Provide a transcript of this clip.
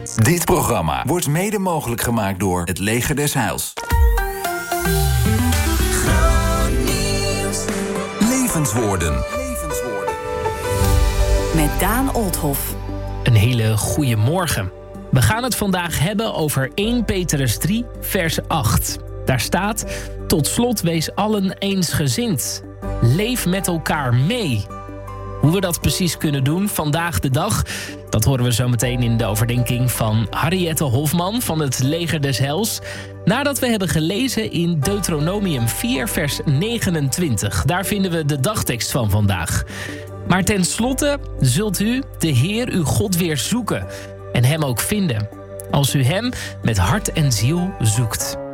Dit programma wordt mede mogelijk gemaakt door het Leger des Heils. Levenswoorden. Met Daan Olthoff. Een hele goede morgen. We gaan het vandaag hebben over 1 Petrus 3, vers 8. Daar staat: tot slot wees allen eensgezind. Leef met elkaar mee. Hoe we dat precies kunnen doen vandaag de dag, dat horen we zo meteen in de overdenking van Harriette Hofman van het Leger des Heils. Nadat we hebben gelezen in Deuteronomium 4, vers 29. Daar vinden we de dagtekst van vandaag. Maar tenslotte zult u de Heer uw God weer zoeken en hem ook vinden, als u hem met hart en ziel zoekt.